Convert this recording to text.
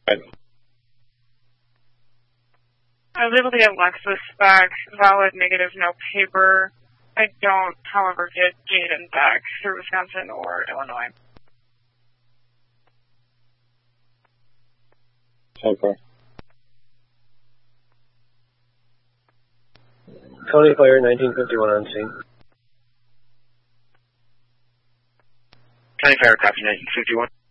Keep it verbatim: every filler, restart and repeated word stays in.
Right. I was able to get Lexus back, valid, negative, no paper. I don't, however, get Jaden back through Wisconsin or Illinois. Okay. County Fire nineteen fifty-one on scene. County Fire, copy nineteen fifty-one.